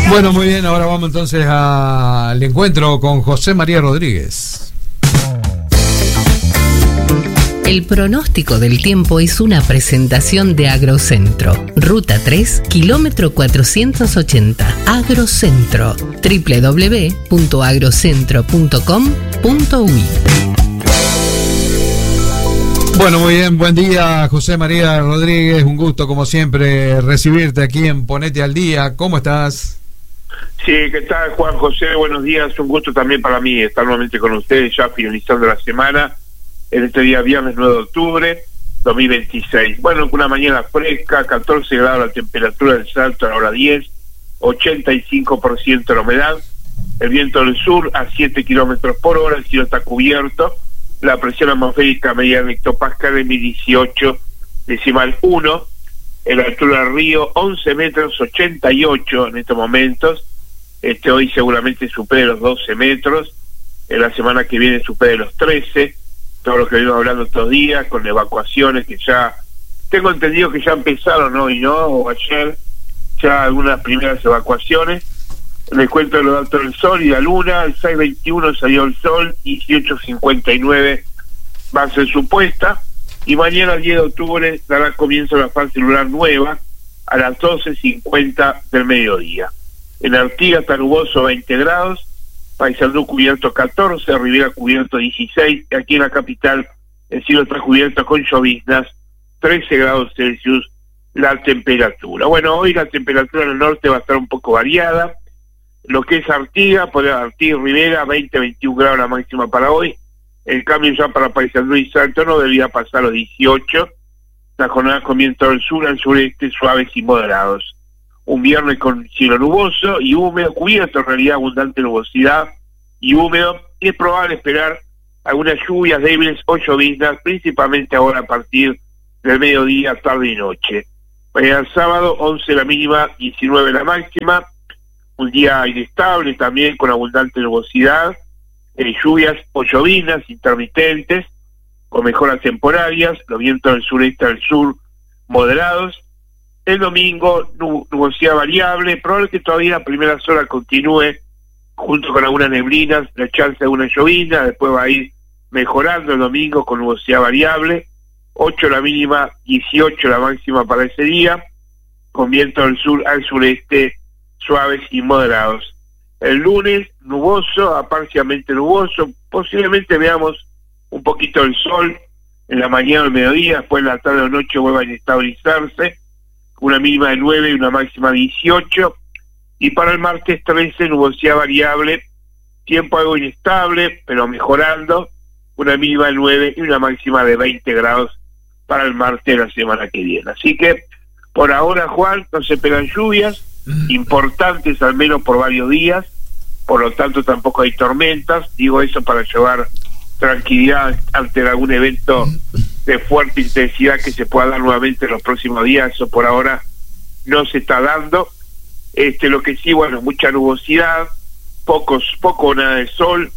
Bueno, muy bien, ahora vamos entonces al encuentro con José María Rodríguez. El pronóstico del tiempo es una presentación de Agrocentro. Ruta 3, kilómetro 480. Agrocentro. www.agrocentro.com.uy. Bueno, muy bien, buen día José María Rodríguez, un gusto como siempre recibirte aquí en Ponete al Día. ¿Cómo estás? Sí, ¿qué tal, Juan José? Buenos días, un gusto también para mí estar nuevamente con ustedes, ya finalizando la semana, en este día viernes 9 de octubre 2026. Bueno, una mañana fresca, 14 grados la temperatura del Salto a la hora 10, 85% la humedad, el viento del sur a 7 kilómetros por hora, el cielo está cubierto, la presión atmosférica media en hectopascal en 1018,1, en la altura del río 11 metros 88 en estos momentos. Hoy seguramente supere los 12 metros, en la semana que viene supere los 13, todo lo que venimos hablando estos días, con evacuaciones que ya, tengo entendido que ya empezaron hoy, ¿no? O ayer, ya algunas primeras evacuaciones. Les cuento los datos del sol y la luna, el 6:21 salió el sol, 18:59 va a ser su puesta, y mañana el 10 de octubre dará comienzo a la fase lunar nueva a las 12:50 del mediodía. En Artigas está nuboso 20 grados, Paysandú cubierto 14, Rivera cubierto 16, y aquí en la capital el cielo está cubierto con lloviznas, 13 grados Celsius la temperatura. Bueno, hoy la temperatura en el norte va a estar un poco variada, lo que es Artigas, por Artigas y Rivera, 20-21 grados la máxima para hoy, el cambio ya para Paysandú y Salto no debería pasar los 18, la jornada comienza del sur al sureste, suaves y moderados. Un viernes con cielo nuboso y húmedo, cubierto en realidad, abundante nubosidad y húmedo, y es probable esperar algunas lluvias débiles o lloviznas, principalmente ahora a partir del mediodía, tarde y noche. Mañana sábado, 11 la mínima, 19 la máxima, un día inestable también con abundante nubosidad, lluvias o lloviznas intermitentes, con mejoras temporarias, los vientos del sureste al sur moderados. El domingo, nubosidad variable, probable que todavía a primeras horas continúe junto con algunas neblinas, la chance de una llovizna, después va a ir mejorando el domingo con nubosidad variable, 8 la mínima, 18 la máxima para ese día, con viento del sur al sureste, suaves y moderados. El lunes, nuboso a parcialmente nuboso, posiblemente veamos un poquito el sol en la mañana o el mediodía, después en la tarde o noche vuelva a inestabilizarse, una mínima de 9 y una máxima de 18, y para el martes 13 nubosidad variable, tiempo algo inestable, pero mejorando, una mínima de 9 y una máxima de 20 grados para el martes de la semana que viene. Así que, por ahora, Juan, no se esperan lluvias importantes, al menos por varios días, por lo tanto tampoco hay tormentas, digo eso para llevar tranquilidad ante algún evento de fuerte intensidad que se pueda dar nuevamente en los próximos días. Eso por ahora no se está dando. Lo que sí, bueno, mucha nubosidad, poco o nada de sol,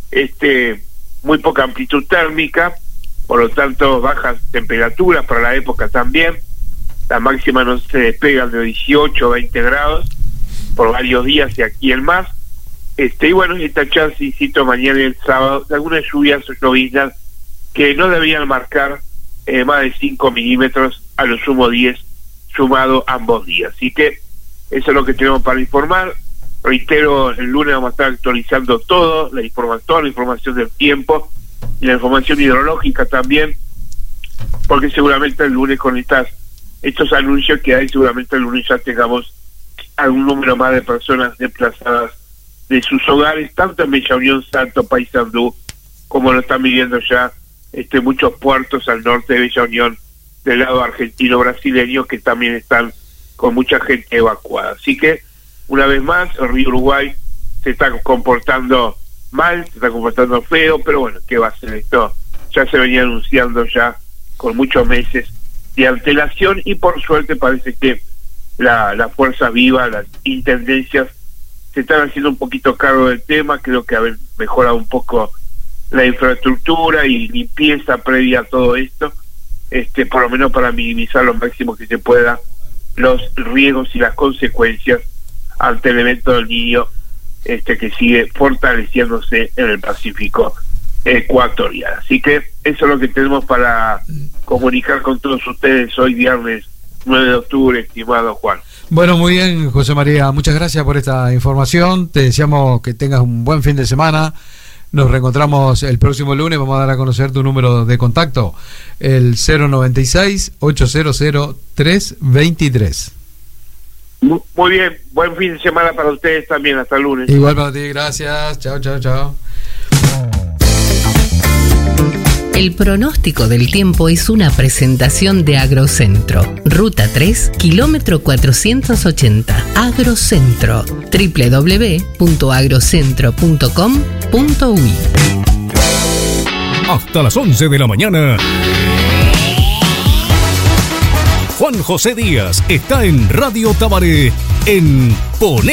muy poca amplitud térmica, por lo tanto bajas temperaturas para la época también. La máxima no se despegan de 18 o 20 grados por varios días y aquí en más. Y bueno, esta chance, insisto, mañana y el sábado, de algunas lluvias o lloviznas que no deberían marcar más de 5 milímetros, a lo sumo 10, sumado ambos días. Así que eso es lo que tenemos para informar. Reitero, el lunes vamos a estar actualizando toda la información del tiempo y la información hidrológica también, porque seguramente el lunes con estos anuncios que hay, seguramente el lunes ya tengamos algún número más de personas desplazadas de sus hogares, tanto en Bella Unión, Salto, Paysandú, como lo están viviendo ya muchos puertos al norte de Bella Unión, del lado argentino-brasileño, que también están con mucha gente evacuada. Así que, una vez más, el río Uruguay se está comportando mal, se está comportando feo, pero bueno, ¿qué va a ser esto? Ya se venía anunciando ya con muchos meses de antelación, y por suerte parece que la fuerza viva, las intendencias, se están haciendo un poquito cargo del tema. Creo que han mejorado un poco la infraestructura y limpieza previa a todo esto, por lo menos para minimizar lo máximo que se pueda los riesgos y las consecuencias ante el evento del Niño que sigue fortaleciéndose en el Pacífico ecuatorial. Así que eso es lo que tenemos para comunicar con todos ustedes hoy viernes 9 de octubre, estimado Juan. Bueno, muy bien, José María, muchas gracias por esta información. Te deseamos que tengas un buen fin de semana. Nos reencontramos el próximo lunes. Vamos a dar a conocer tu número de contacto, el 096-800-323. Muy bien, buen fin de semana para ustedes también. Hasta el lunes. Igual para ti, gracias. Chao, chao, chao. El pronóstico del tiempo es una presentación de Agrocentro. Ruta 3, kilómetro 480. Agrocentro. www.agrocentro.com.uy. Hasta las 11 de la mañana. Juan José Díaz está en Radio Tabaré en Ponete